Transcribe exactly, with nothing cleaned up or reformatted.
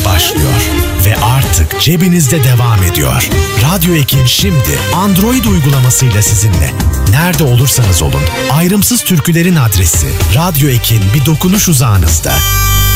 başlıyor ve artık cebinizde devam ediyor. Radyo Ek'in şimdi Android uygulamasıyla sizinle. Nerede olursanız olun, ayrımsız türkülerin adresi Radyo Ek'in bir dokunuş uzağınızda.